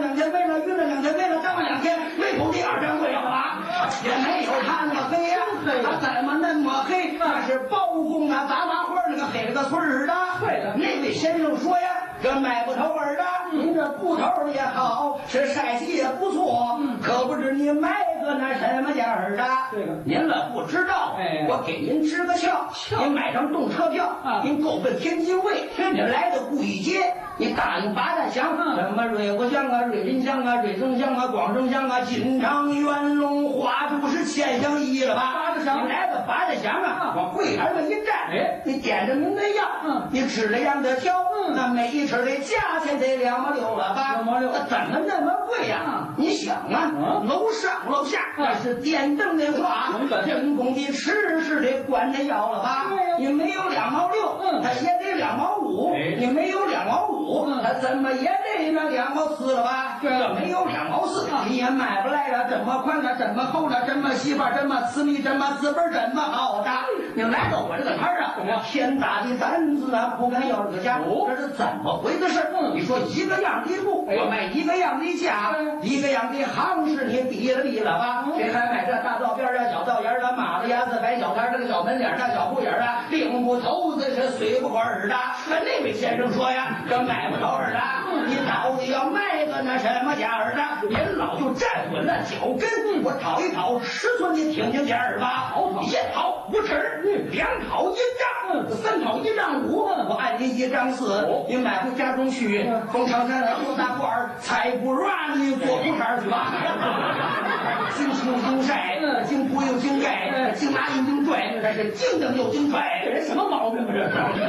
2000飞了，晕了2000飞了，当了2000，没土地2张贵了吧？也没有他那么黑呀，他怎么那么黑？那是包公啊，杂麻花那个黑了个村儿的。对了，那位先生说呀，这买不头儿的，您这布头也好，是晒洗也不错，可不知你买个那什么价儿的？这个您了不知道，我给您支个窍，您买张动车票，您够奔天津卫，你来到故意街，你打听八大乡，什么瑞国乡啊、瑞林乡啊、瑞增乡啊、广正乡啊、金昌、元龙、花都是千乡一了吧？八大乡，你来到八大乡啊，往柜台上一站，你点着您的药，你指着样的挑，那每一尺的价钱得2毛6了吧？2毛6，怎么那么贵呀？你想啊，楼上楼下那是电灯的话，人工的吃是得管他要了吧？你没有2毛6，他也得2毛5，你没有2毛5，他怎么也得那2毛4了吧？这没有2毛4，你也买不来了。这么宽了，这么厚了，这么细吧，这么私密，这么资本，这么好的。你来到我这个摊儿啊，天大的胆子啊，不敢要这个价，这是怎么回的事？你说一个样的布，我卖一个样的价，一个样的行市，你比了吧？谁还买这大道边啊、小道沿的、马子牙子、白小摊这个小门脸的、小布眼的、领布头子是随不管的？那位先生说呀，这买不着耳的，你到底要卖个那什么价儿的？您老就站稳了脚跟，我讨一讨尺寸，你听听价儿吧。1讨5尺，2讨1丈，3讨1丈5，我按您1丈4，您买回家中去，从长山来多大罐儿，才不软你做裤衩去吧。经清经晒，经铺又经盖，经拿又经拽，这是经蹬又经拽，这人什么毛病啊？这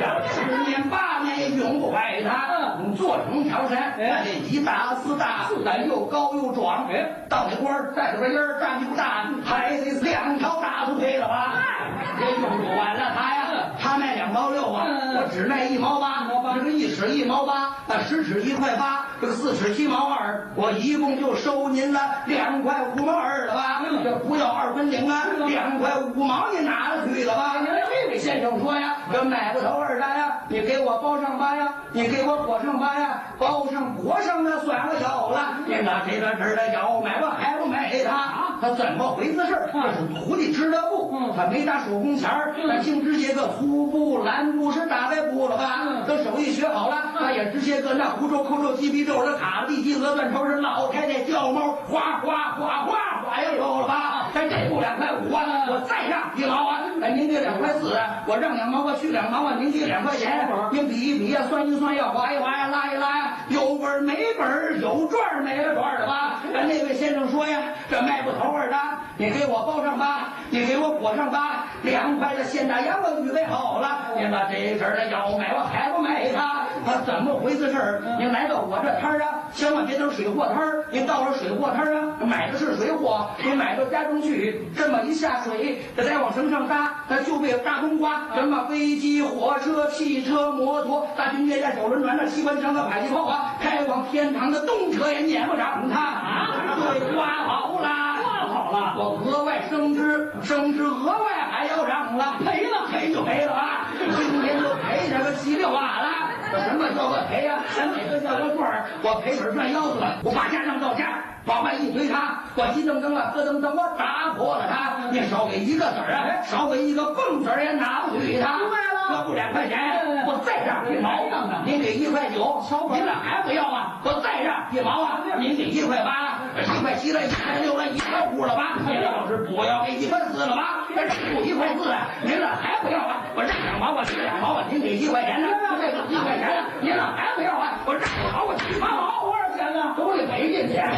10年8年也用不坏它。做成条山，那得1大4大，4大又高又壮。到那官儿带着个烟儿，站起不大，还得2条大腿配了吧？这用不完了他呀，他卖2毛6啊，我只卖1毛8，这个1尺1毛8，那10尺1块8，这个4尺7毛2，我一共就收您了2块5毛2了吧？这不要2分领啊，2块5毛你拿了去了吧？这位先生说呀，这买不头2单呀，你给我包上8呀，你给我裹上8呀，包上裹上那算个有了，您拿这个这的要买我还不买他？他怎么回事？这是徒弟织的布，他没打手工钱儿，他净织些个粗布、蓝布是大白布了吧？等手艺学好了，他也织些个那胡皱、扣皱、鸡皮皱的卡子、地鸡鹅断头是老太太掉毛，哗哗哗哗哗也有了吧？这布2块5啊，我再让1毛啊，您给2块4，我让2毛，我去2毛啊，您给2块钱，您比一比呀，算一算呀，划一划呀，拉一拉呀，有本儿没本儿，有赚儿没了赚儿的吧？那位先生说呀，这卖不头儿的，你给我包上8，你给我裹上8，2块的现大洋我预备好了，您把这事儿的要买我还不买他？他怎么回事？您来到我这摊儿啊，千万别等水货摊儿，您到了水货摊儿啊，买的是水货，您买到家中去，这么一下水，这再往绳上搭，它就被大冬瓜，什么飞机、火车、汽车、摩托、大军舰、小轮船、那机关枪的迫击炮啊，开往天堂的动车也撵不上它啊！对，刮好了，我额外升值额外还要涨了，赔就赔了啊！今天就赔这个7、6瓦了。什么叫个赔呀？哪个叫个赚儿？我赔本赚腰子了，我把家当到家，往外一推他，我一蹬蹬了，咯噔噔，我打破了他。你少给1个子儿啊，少给1个蹦子儿也拿不去他。这不2块钱，我再让1毛，您给1块9，您这还不要啊？我再让1毛啊，您给1块8，1块7了，1块6了，1块5了吧？您要是不要给1块4了吧？这不1块4，您这还不要啊？我让2毛，我去2毛啊，您给1块钱呢？这个1块钱呢，您这还不要啊？我让2毛，我去8毛，多少钱呢？都得赔进去。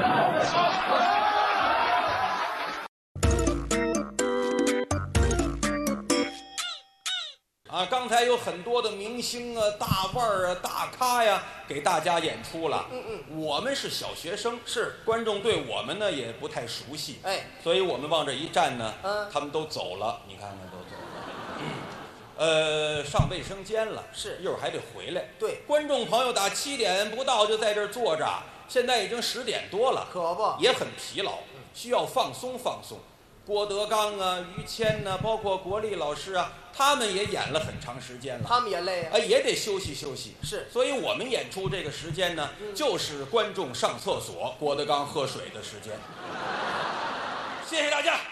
啊，刚才有很多的明星啊、大腕儿啊、大咖呀，给大家演出了。我们是小学生，是观众对我们呢也不太熟悉，所以我们往这一站呢，他们都走了，你看看都走了。上卫生间了，是一会儿还得回来。对，观众朋友打7点不到就在这儿坐着，现在已经10点多了，可不也很疲劳，需要放松放松。 郭德纲啊、于谦呐、包括国立老师啊，他们也演了很长时间了， 他们也累啊， 也得休息休息。 是， 所以我们演出这个时间呢，就是观众上厕所、郭德纲喝水的时间。谢谢大家。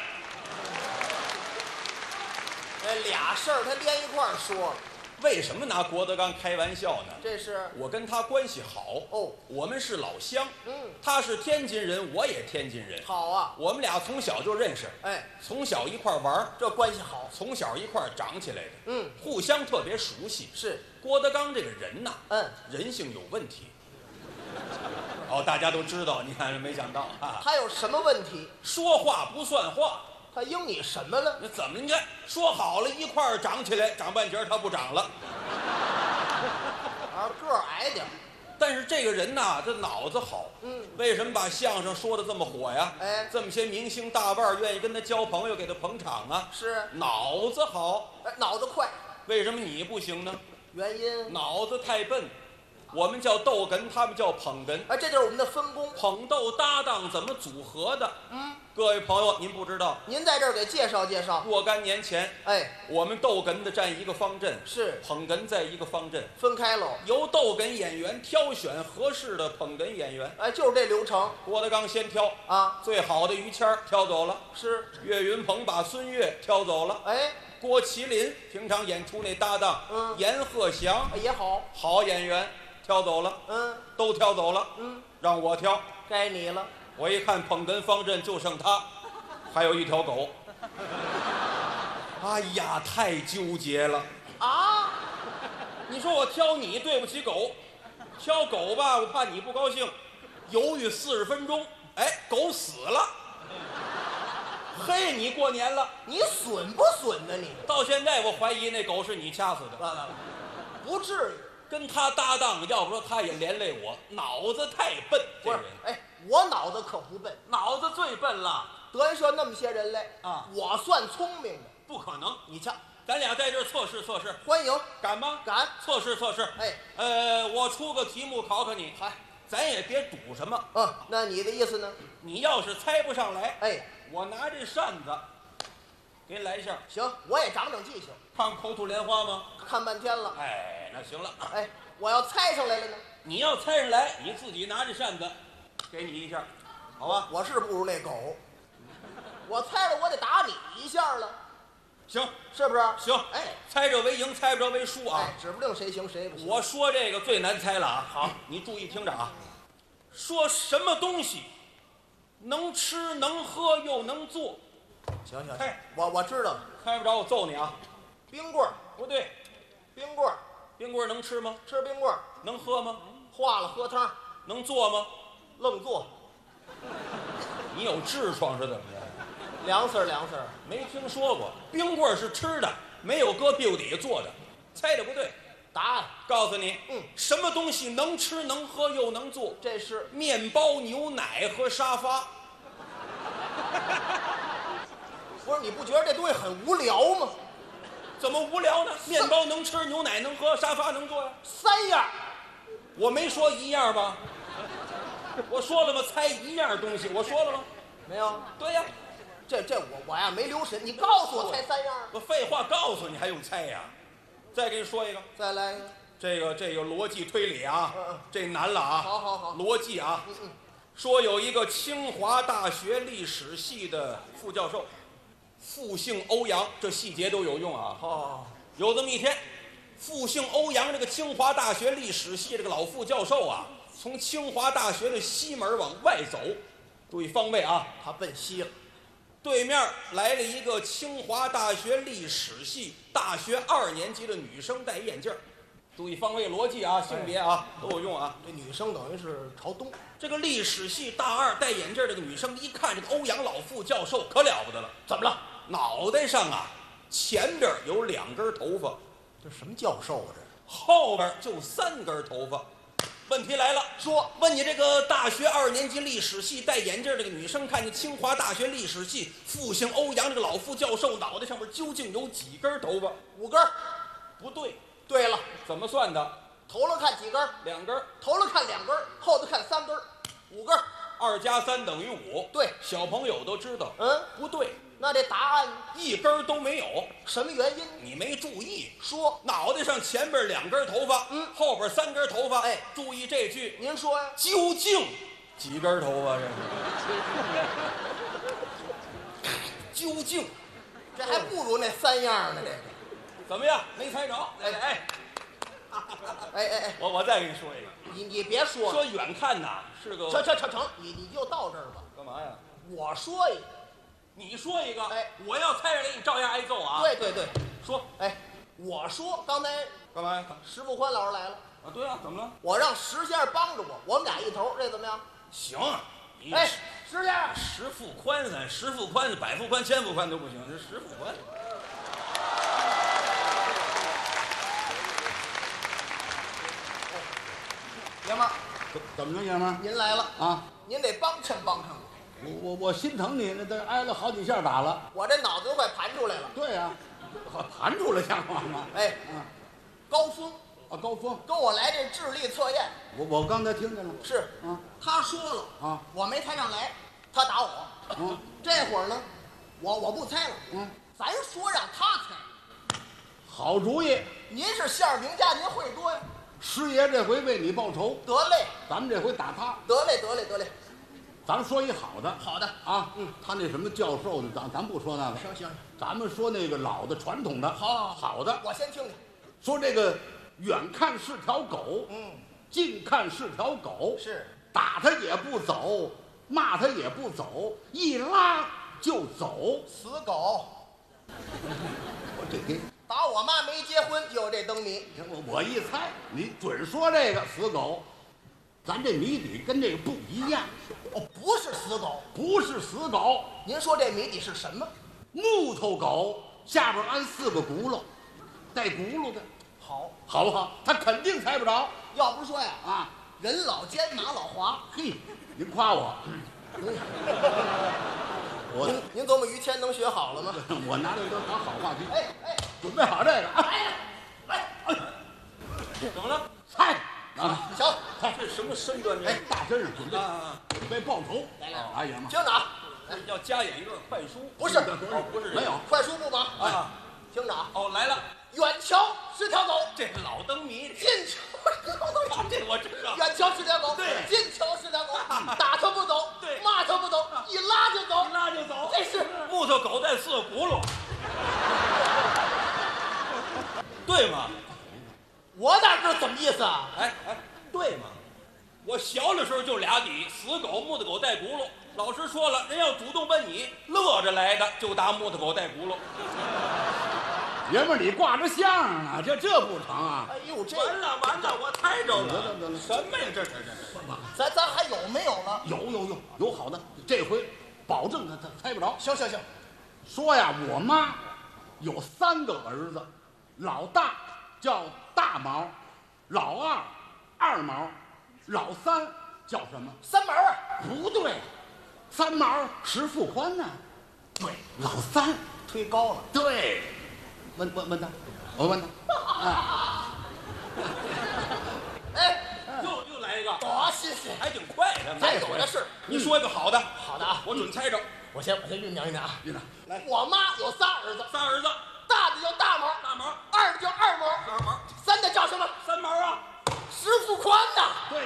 俩事儿他连一块儿说， 为什么拿郭德纲开玩笑呢？ 这是我跟他关系好哦， 我们是老乡， 他是天津人，我也天津人， 好啊， 我们俩从小就认识，从小一块玩， 这关系好， 从小一块长起来的，互相特别熟悉。 是郭德纲这个人呐，人性有问题。大家都知道，你看没想到啊， 他有什么问题？ 说话不算话。 他应你什么了？ 那怎么？你看说好了一块儿长起来，长半截他不长了， 个儿矮点。 但是这个人呐，这脑子好。为什么把相声说的这么火呀？这么些明星大腕愿意跟他交朋友，给他捧场啊？ 是脑子好， 脑子快。 为什么你不行呢？ 原因脑子太笨。我们叫逗哏，他们叫捧哏。 这就是我们的分工。 捧逗搭档怎么组合的？各位朋友，您不知道， 您在这儿给介绍介绍。 若干年前，我们逗哏的站一个方阵， 是捧哏在一个方阵， 分开喽。 由逗哏演员挑选合适的捧哏演员。 就是这流程。 郭德纲先挑啊， 最好的于谦挑走了， 是岳云鹏把孙越挑走了。郭麒麟平常演出那搭档，阎鹤祥也好演员。挑走了，都挑走了，让我挑， 该你了。 我一看捧哏方阵就剩他，还有一条狗。哎呀，太纠结了啊！ 你说我挑你对不起狗，挑狗吧，我怕你不高兴，犹豫40分钟，狗死了。嘿，你过年了， 你损不损呢？你到现在我怀疑那狗是你掐死的。 不至于。 跟他搭档，要不说他也连累我，脑子太笨。这人， 我脑子可不笨， 脑子最笨了。 德云社那么些人来啊，我算聪明的。 不可能， 你瞧， 咱俩在这儿测试测试， 欢迎， 敢吗？ 敢， 测试测试。我出个题目考考你，咱也别赌什么。 那你的意思呢？ 你要是猜不上来，我拿这扇子给你来一下。 行，我也长长记性。 看口吐莲花吗？ 看半天了。 那行了。 我要猜上来了呢？ 你要猜上来，你自己拿着扇子，给你一下，好吧？ 我是不如那狗，我猜了我得打你一下了。 行， 是不是？ 行。猜着为赢，猜不着为输啊。 指不定谁行谁不行。 我说这个最难猜了啊。好，你注意听着啊。说什么东西能吃能喝又能做？ 行，我知道了。 猜不着我揍你啊。 冰棍儿不对， 冰棍儿。 冰棍能吃吗？ 吃冰棍儿。 能喝吗？ 化了喝汤。 能做吗？ 愣做。 你有痔疮是怎么着？ 凉丝儿， 没听说过。冰棍儿是吃的，没有搁屁股底下做的。猜的不对。 答案告诉你，什么东西能吃能喝又能做？ 这是面包、牛奶和沙发。 不是，你不觉得这东西很无聊吗？ 怎么无聊呢？面包能吃，牛奶能喝，沙发能坐呀 ，3样。 我没说一样吧？我说了吗？猜一样东西，我说了吗？ 没有。 对呀， 这我呀没留神，你告诉我猜3样。 我废话告诉你还用猜呀？再给你说一个， 再来一个。 这个逻辑推理啊，这难了啊。 好。 逻辑啊，说有一个清华大学历史系的副教授。复姓欧阳，这细节都有用啊！有这么一天，复姓欧阳这个清华大学历史系这个老副教授啊，从清华大学的西门往外走，注意方位啊， 他奔西了。 对面来了一个清华大学历史系大学2年级的女生，戴眼镜。注意方位逻辑啊，性别啊都有用啊。 这女生等于是朝东。 这个历史系大2戴眼镜这个女生一看这个欧阳老副教授可了不得了，怎么了？脑袋上啊，前边有2根头发。 这什么教授啊？这后边就3根头发。问题来了，说问你这个大学2年级历史系戴眼镜这个女生，看见清华大学历史系复姓欧阳这个老副教授脑袋上面究竟有几根头发 ？5根。 不对。 对了， 怎么算的？ 头了看几根？2根。头了看2根，后头看3根，5根。 2+3等于5。 对， 小朋友都知道。不对， 那这答案一根儿都没有。 什么原因？ 你没注意， 说脑袋上前边2根头发，后边3根头发。哎，注意这句， 您说呀？ 究竟几根头发？这是究竟， 这还不如那3样呢。这个怎么样？没猜着？我再给你说一个。 你别说了， 说远看呐是个成，你就到这儿吧。 干嘛呀？ 我说一个， 你说一个。我要猜着给你照样挨揍啊。 对， 说。 我说刚才干嘛呀？ 石富宽老师来了啊。对啊，怎么了？ 我让石先生帮着我们俩一头，这怎么样？ 行。 石先生， 石富宽十富宽、百富宽、千富宽都不行，这石富宽。 爷们儿， 怎么着，爷们儿？ 您来了啊！ 您得帮衬我。 我心疼你，那都挨了好几下打了。 我这脑子都快盘出来了。 对呀，盘出来像话吗？ 高峰啊，高峰跟我来这智力测验。 我刚才听见了。 是啊，他说了啊， 我没猜上来，他打我。这会儿呢，我不猜了。咱说让他猜。 好主意。 您是馅儿饼家，您会多呀。 师爷这回为你报仇。 得嘞， 咱们这回打他。 得嘞。 咱说一好的。 好的啊，他那什么教授的，咱不说那个。 行， 咱们说那个老的传统的。好的。 我先听听。 说这个远看是条狗，近看是条狗， 是打他也不走，骂他也不走，一拉就走， 死狗。 我这给打我妈没结婚就有这灯谜。 我一猜，你准说这个死狗。咱这谜底跟这个不一样。 不是死狗， 不是死狗。 您说这谜底是什么？ 木头狗下边安4个轱辘，带轱辘的。好不好？他肯定猜不着。 要不说呀，人老奸马老滑。 嘿，您夸我。 您琢磨于谦能学好了吗？ 我拿这都当好话题。准备好这个。 怎么了？ 猜行， 这什么身段？ 大身上准备报仇。 来， 爷们儿， 听着啊， 要加演一段快书。 不是， 没有快书不忙听着啊。 来了。 远瞧是条狗， 这老灯谜。 近瞧是条狗， 这我知道。 远瞧是条狗， 对， 近瞧是条狗，打它不走， 对， 骂它不走，一拉就走，这是木头狗带4个轱辘，对吗？ 我哪知道怎么意思啊？ 对吗？我小的时候就俩底，死狗、木头狗带轱辘。老师说了，人要主动问你，乐着来的就答木头狗带轱辘。 爷们儿，你挂着相呢，这不成啊！ 这完了，我猜着了。什么呀？这咱还有没有了？ 有好的，这回保证他猜不着。 行。 说呀，我妈有3个儿子，老大叫大毛，老二二毛，老三叫什么？ 三毛啊？ 不对，三毛石富宽呢。对，老三推高了。 对。问他，我问他。 又来一个。 谢谢， 还挺快的。 咱有的是。 你说一个好的。 好的啊， 我准猜着。 我先酝酿啊。 来， 我妈有仨儿子，大的叫大毛，二的叫二毛，三的叫什么？ 三毛啊。 石富宽呐。 对。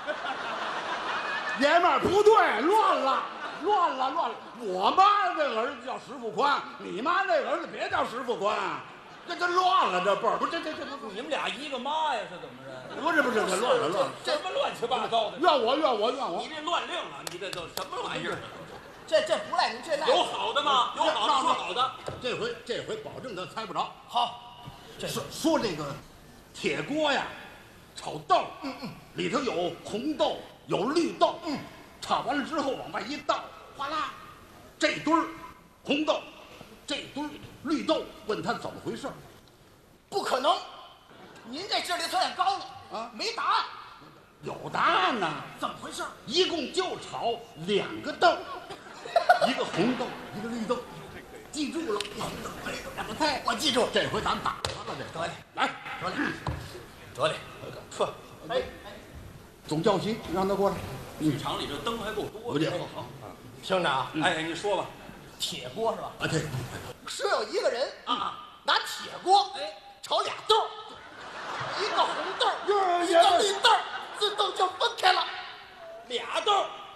爷们儿不对，乱了。我妈那儿子叫石富宽，你妈那儿子别叫石富宽，这乱了，这辈儿不是这你们俩一个妈呀？是怎么着？ 不是，这乱了， 什么乱七八糟的？ 怨我！ 你这乱令了，你这都什么玩意儿？ 这不赖您，这赖有好的吗？有好的说好的。 这回保证他猜不着。 好， 说这个铁锅呀，炒豆，里头有红豆，有绿豆，炒完了之后往外一倒，哗啦，这堆儿红豆，这堆儿绿豆，问他怎么回事？ 不可能，您这智力测验高了啊， 没答案。 有答案呢。 怎么回事？ 一共就炒2个豆，一个红豆，一个绿豆，记住了。 两个菜，我记住。 这回咱打他了，这得嘞， 来， 得嘞， 总教习让他过来。 剧场里这灯还够多的。 好， 厅长， 哎，你说吧。 铁锅是吧？ 啊对， 说有一个人拿铁锅炒俩豆儿，一个红豆儿，一个绿豆儿，自动就分开了。 俩豆儿